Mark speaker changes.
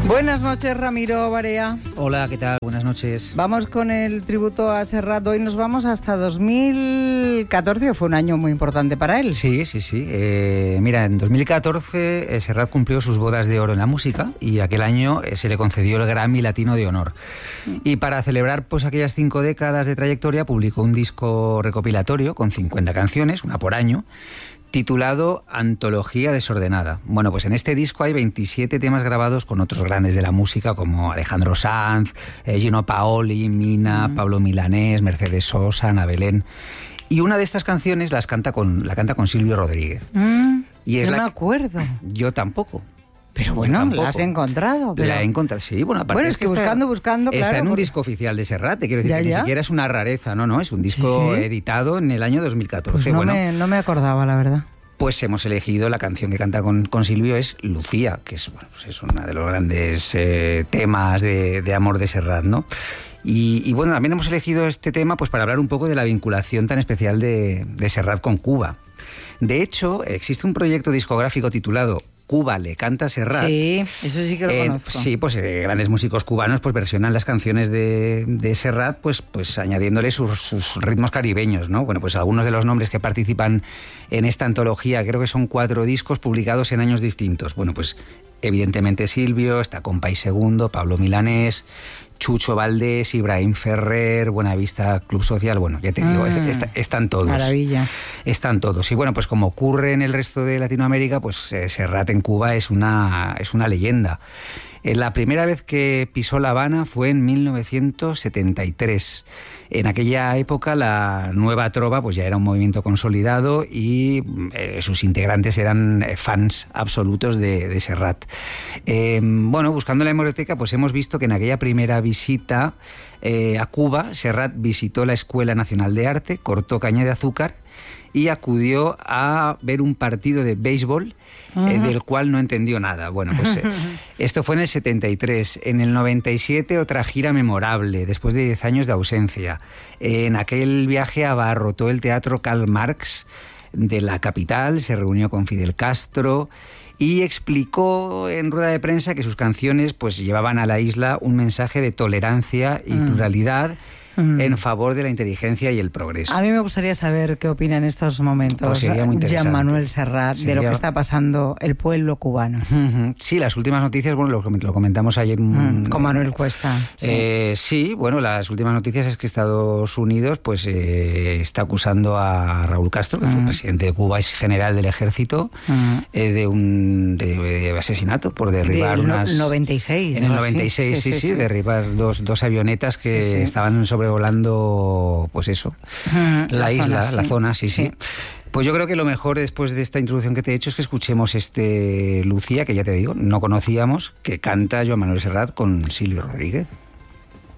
Speaker 1: Buenas noches, Ramiro Barea.
Speaker 2: Hola, ¿qué tal? Buenas noches.
Speaker 1: Vamos con el tributo a Serrat. Hoy nos vamos hasta 2014, que fue un año muy importante para él.
Speaker 2: Sí. Mira, en 2014 Serrat cumplió sus bodas de oro en la música y aquel año se le concedió el Grammy Latino de Honor. Y para celebrar pues aquellas 5 décadas de trayectoria publicó un disco recopilatorio con 50 canciones, una por año, titulado Antología Desordenada. Bueno, pues en este disco hay 27 temas grabados con otros grandes de la música como Alejandro Sanz, Gino Paoli, Mina, Pablo Milanés, Mercedes Sosa, Ana Belén. Y una de estas canciones la canta con Silvio Rodríguez. Y es
Speaker 1: no me acuerdo.
Speaker 2: Yo tampoco.
Speaker 1: Pero bueno,
Speaker 2: tampoco.
Speaker 1: ¿la has encontrado?
Speaker 2: La he encontrado, sí. Bueno, aparte
Speaker 1: es que buscando,
Speaker 2: está
Speaker 1: claro.
Speaker 2: en un disco oficial de Serrat, te quiero decir que ni siquiera es una rareza, no, es un disco editado en el año 2014.
Speaker 1: Pues no me acordaba, la verdad.
Speaker 2: Pues hemos elegido la canción que canta con Silvio, es Lucía, que es, bueno, pues es uno de los grandes temas de amor de Serrat, ¿no? Y bueno, también hemos elegido este tema pues para hablar un poco de la vinculación tan especial de Serrat con Cuba. De hecho, existe un proyecto discográfico titulado Cuba le canta a Serrat.
Speaker 1: Sí, eso sí que lo conozco.
Speaker 2: Sí, pues grandes músicos cubanos pues versionan las canciones de Serrat pues añadiéndole sus ritmos caribeños, ¿no? Bueno, pues algunos de los nombres que participan en esta antología, creo que son 4 discos publicados en años distintos. Bueno, pues evidentemente Silvio, está Compay Segundo, Pablo Milanés, Chucho Valdés, Ibrahim Ferrer, Buenavista Club Social, bueno, ya te digo, están todos.
Speaker 1: Maravilla.
Speaker 2: Están todos. Y bueno, pues como ocurre en el resto de Latinoamérica, pues Serrat en Cuba es una leyenda. La primera vez que pisó La Habana fue en 1973. En aquella época la Nueva Trova pues ya era un movimiento consolidado y sus integrantes eran fans absolutos de Serrat. Bueno, buscando en la hemeroteca pues hemos visto que en aquella primera visita a Cuba, Serrat visitó la Escuela Nacional de Arte, cortó caña de azúcar y acudió a ver un partido de béisbol del cual no entendió nada. Bueno, pues esto fue en el 73. En el 97 otra gira memorable, después de 10 años de ausencia. En aquel viaje abarrotó el Teatro Karl Marx de la capital, se reunió con Fidel Castro y explicó en rueda de prensa que sus canciones pues llevaban a la isla un mensaje de tolerancia y pluralidad en favor de la inteligencia y el progreso.
Speaker 1: A mí me gustaría saber qué opina en estos momentos
Speaker 2: pues sería muy interesante.
Speaker 1: Jean-Manuel Serrat de lo que está pasando el pueblo cubano.
Speaker 2: Sí, las últimas noticias, bueno, lo comentamos ayer
Speaker 1: con Manuel Cuesta.
Speaker 2: Sí, bueno, las últimas noticias es que Estados Unidos pues está acusando a Raúl Castro, que fue el presidente de Cuba y general del ejército, de asesinato por derribar unas...
Speaker 1: 96.
Speaker 2: En el 96, sí, derribar dos avionetas que estaban sobrevolando, pues eso, la isla, la zona, sí. Pues yo creo que lo mejor después de esta introducción que te he hecho es que escuchemos Lucía, que ya te digo, no conocíamos, que canta Joan Manuel Serrat con Silvio Rodríguez.